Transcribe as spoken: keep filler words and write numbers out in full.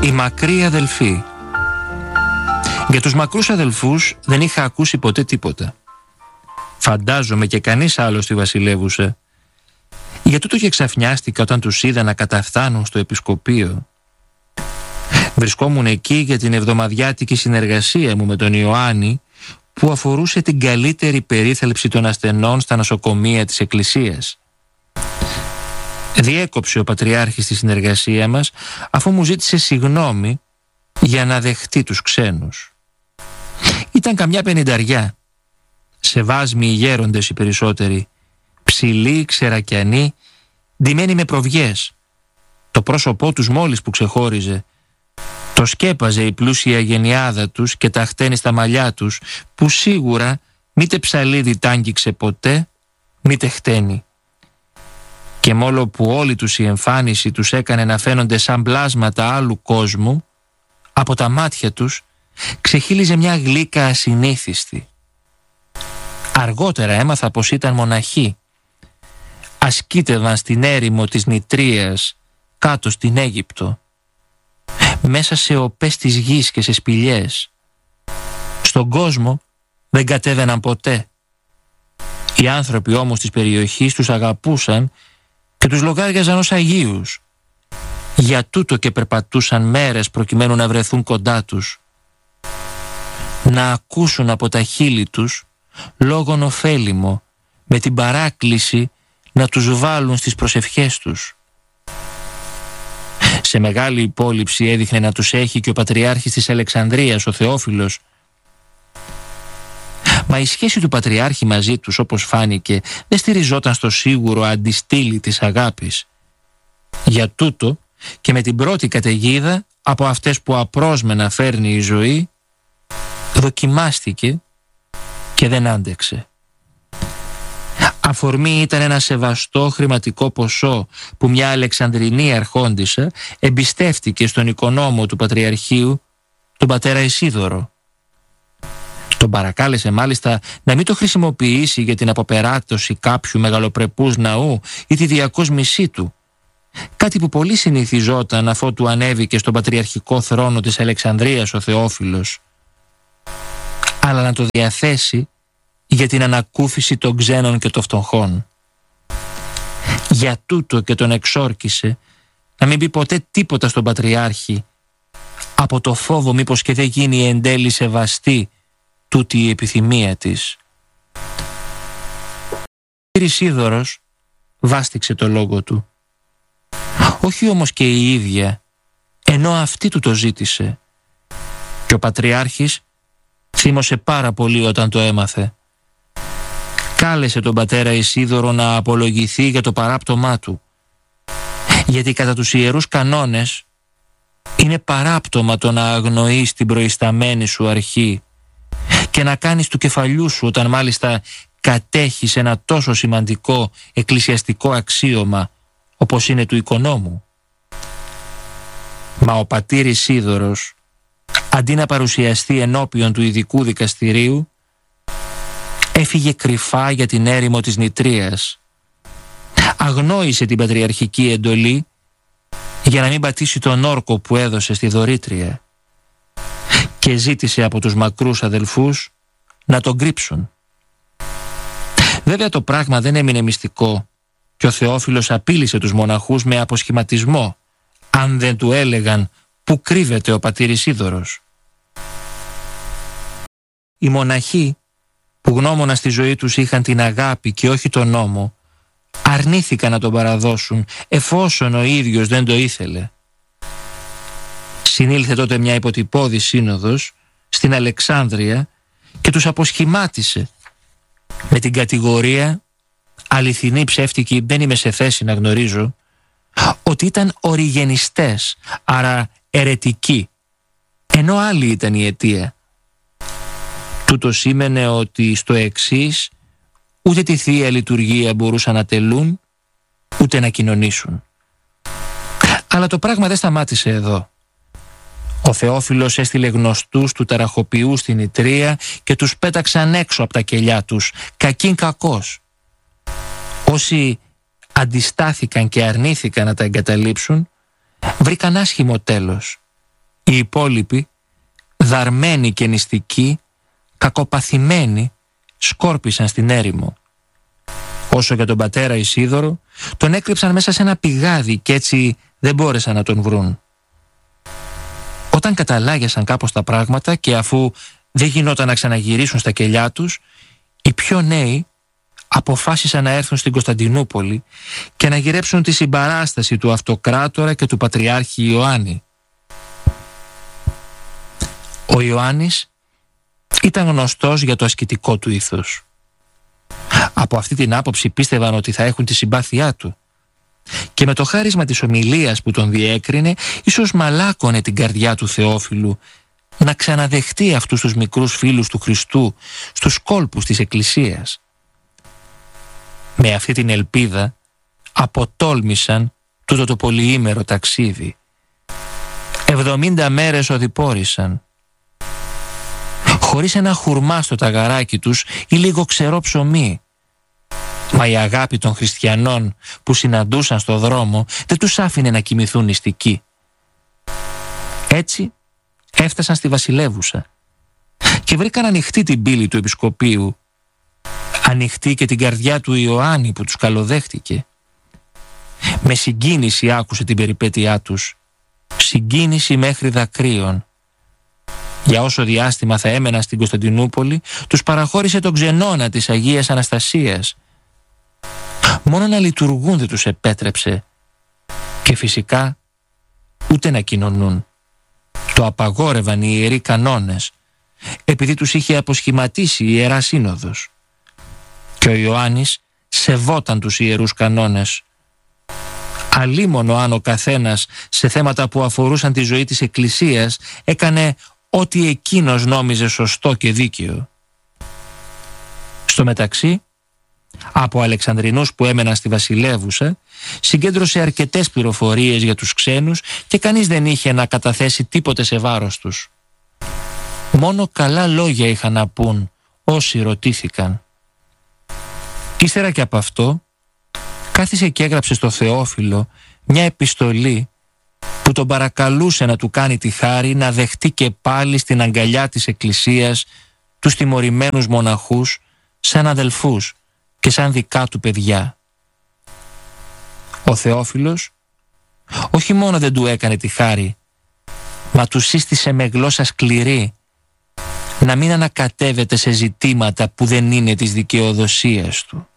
Η μακρύ αδελφή. Για τους μακρούς αδελφούς δεν είχα ακούσει ποτέ τίποτα. Φαντάζομαι και κανείς άλλος τη βασιλεύουσε. Για τούτο και ξαφνιάστηκα όταν τους είδα να καταφθάνουν στο επισκοπείο. Βρισκόμουν εκεί για την εβδομαδιάτικη συνεργασία μου με τον Ιωάννη, που αφορούσε την καλύτερη περίθαλψη των ασθενών στα νοσοκομεία της Εκκλησίας. Διέκοψε ο Πατριάρχης τη συνεργασία μας, αφού μου ζήτησε συγγνώμη για να δεχτεί τους ξένους. Ήταν καμιά πενηνταριά, σεβάσμιοι γέροντες οι περισσότεροι, ψηλοί, ξερακιανοί, ντυμένοι με προβιές. Το πρόσωπό τους μόλις που ξεχώριζε, το σκέπαζε η πλούσια γενιάδα τους και τα χτένιστα μαλλιά τους, που σίγουρα μήτε ψαλίδι τ' άγγιξε ποτέ, μήτε χτένι. Και μόλο που όλη τους η εμφάνιση τους έκανε να φαίνονται σαν πλάσματα άλλου κόσμου, από τα μάτια τους ξεχύλιζε μια γλύκα ασυνήθιστη. Αργότερα έμαθα πως ήταν μοναχοί. Ασκήτευαν στην έρημο της Νητρίας, κάτω στην Αίγυπτο, μέσα σε οπές της γης και σε σπηλιές. Στον κόσμο δεν κατέβαιναν ποτέ. Οι άνθρωποι όμως της περιοχής τους αγαπούσαν και τους λογάριαζαν ως Αγίους. Για τούτο και περπατούσαν μέρες προκειμένου να βρεθούν κοντά τους, να ακούσουν από τα χείλη τους λόγον ωφέλιμο, με την παράκληση να τους βάλουν στις προσευχές τους. Σε μεγάλη υπόλοιψη έδειχνε να τους έχει και ο Πατριάρχης της Αλεξανδρίας, ο Θεόφιλος. Μα η σχέση του Πατριάρχη μαζί τους, όπως φάνηκε, δεν στηριζόταν στο σίγουρο αντιστήλη της αγάπης. Για τούτο και με την πρώτη καταιγίδα από αυτές που απρόσμενα φέρνει η ζωή, δοκιμάστηκε και δεν άντεξε. Αφορμή ήταν ένα σεβαστό χρηματικό ποσό που μια Αλεξανδρινή αρχόντισσα εμπιστεύτηκε στον οικονόμο του Πατριαρχείου, τον πατέρα Ισίδωρο. Τον παρακάλεσε μάλιστα να μην το χρησιμοποιήσει για την αποπεράτωση κάποιου μεγαλοπρεπούς ναού ή τη διακόσμησή του, κάτι που πολύ συνηθιζόταν αφότου ανέβηκε στον πατριαρχικό θρόνο της Αλεξανδρίας ο Θεόφιλος, αλλά να το διαθέσει για την ανακούφιση των ξένων και των φτωχών. Για τούτο και τον εξόρκησε να μην πει ποτέ τίποτα στον Πατριάρχη, από το φόβο μήπως και δεν γίνει εν τέλει σεβαστή τούτη η επιθυμία της. Ο Ισίδωρος βάστηξε το λόγο του. Όχι όμως και η ίδια, ενώ αυτή του το ζήτησε. Και ο Πατριάρχης θύμωσε πάρα πολύ όταν το έμαθε. Κάλεσε τον πατέρα Ισίδωρο να απολογηθεί για το παράπτωμά του, γιατί κατά τους ιερούς κανόνες είναι παράπτωμα το να αγνοείς την προϊσταμένη σου αρχή και να κάνεις του κεφαλιού σου, όταν μάλιστα κατέχεις ένα τόσο σημαντικό εκκλησιαστικό αξίωμα όπως είναι του οικονόμου. Μα ο πατήρ Ισίδωρος, αντί να παρουσιαστεί ενώπιον του ειδικού δικαστηρίου, έφυγε κρυφά για την έρημο της Νητρίας. Αγνόησε την πατριαρχική εντολή για να μην πατήσει τον όρκο που έδωσε στη δωρήτρια και ζήτησε από τους μακρούς αδελφούς να τον κρύψουν. Βέβαια το πράγμα δεν έμεινε μυστικό και ο Θεόφιλος απείλησε τους μοναχούς με αποσχηματισμό αν δεν του έλεγαν που κρύβεται ο πατήρ Ισίδωρος. Οι μοναχοί, που γνώμονα στη ζωή τους είχαν την αγάπη και όχι τον νόμο, αρνήθηκαν να τον παραδώσουν εφόσον ο ίδιος δεν το ήθελε. Συνήλθε τότε μια υποτυπώδη σύνοδος στην Αλεξάνδρεια και τους αποσχημάτισε με την κατηγορία, αληθινή ψεύτικη δεν είμαι σε θέση να γνωρίζω, ότι ήταν οριγενιστές, άρα αιρετικοί, ενώ άλλη ήταν η αιτία. Τούτο σήμαινε ότι στο εξής ούτε τη Θεία Λειτουργία μπορούσαν να τελούν, ούτε να κοινωνήσουν. Αλλά το πράγμα δεν σταμάτησε εδώ. Ο Θεόφιλος έστειλε γνωστούς του ταραχοποιού στην Ιτρία και τους πέταξαν έξω από τα κελιά τους, κακήν κακός. Όσοι αντιστάθηκαν και αρνήθηκαν να τα εγκαταλείψουν, βρήκαν άσχημο τέλος Οι υπόλοιποι, δαρμένοι και νηστικοί, κακοπαθημένοι, σκόρπισαν στην έρημο. Όσο για τον πατέρα Ισίδωρο, τον έκρυψαν μέσα σε ένα πηγάδι και έτσι δεν μπόρεσαν να τον βρουν. Όταν καταλάγιασαν κάπως τα πράγματα και αφού δεν γινόταν να ξαναγυρίσουν στα κελιά τους, οι πιο νέοι αποφάσισαν να έρθουν στην Κωνσταντινούπολη και να γυρέψουν τη συμπαράσταση του Αυτοκράτορα και του Πατριάρχη Ιωάννη. Ο Ιωάννης ήταν γνωστός για το ασκητικό του ήθος. Από αυτή την άποψη πίστευαν ότι θα έχουν τη συμπάθειά του και με το χάρισμα της ομιλίας που τον διέκρινε ίσως μαλάκωνε την καρδιά του Θεόφιλου να ξαναδεχτεί αυτούς τους μικρούς φίλους του Χριστού στους κόλπους της Εκκλησίας. Με αυτή την ελπίδα αποτόλμησαν τούτο το πολυήμερο ταξίδι. Εβδομήντα μέρες οδηπόρησαν, χωρίς ένα χουρμά στο ταγαράκι τους ή λίγο ξερό ψωμί. Μα η αγάπη των χριστιανών που συναντούσαν στο δρόμο δεν τους άφηνε να κοιμηθούν νηστικοί. Έτσι έφτασαν στη Βασιλεύουσα και βρήκαν ανοιχτή την πύλη του Επισκοπείου, ανοιχτή και την καρδιά του Ιωάννη που τους καλοδέχτηκε. Με συγκίνηση άκουσε την περιπέτειά τους, συγκίνηση μέχρι δακρύων. Για όσο διάστημα θα έμεναν στην Κωνσταντινούπολη, τους παραχώρησε τον ξενώνα της Αγίας Αναστασίας. Μόνο να λειτουργούν δεν τους επέτρεψε και φυσικά ούτε να κοινωνούν. Το απαγόρευαν οι ιεροί κανόνες, επειδή τους είχε αποσχηματίσει η Ιερά Σύνοδος. Και ο Ιωάννης σεβόταν τους ιερούς κανόνες. Αλίμονο αν ο καθένας σε θέματα που αφορούσαν τη ζωή της Εκκλησίας έκανε ό,τι εκείνος νόμιζε σωστό και δίκαιο. Στο μεταξύ, από Αλεξανδρινούς που έμεναν στη Βασιλεύουσα, συγκέντρωσε αρκετές πληροφορίες για τους ξένους και κανείς δεν είχε να καταθέσει τίποτε σε βάρος τους. Μόνο καλά λόγια είχαν να πούν όσοι ρωτήθηκαν. Ύστερα και από αυτό, κάθισε και έγραψε στο Θεόφιλο μια επιστολή που τον παρακαλούσε να του κάνει τη χάρη να δεχτεί και πάλι στην αγκαλιά της Εκκλησίας τους τιμωρημένους μοναχούς σαν αδελφούς και σαν δικά του παιδιά. Ο Θεόφιλος όχι μόνο δεν του έκανε τη χάρη, μα του σύστησε με γλώσσα σκληρή να μην ανακατεύεται σε ζητήματα που δεν είναι της δικαιοδοσίας του.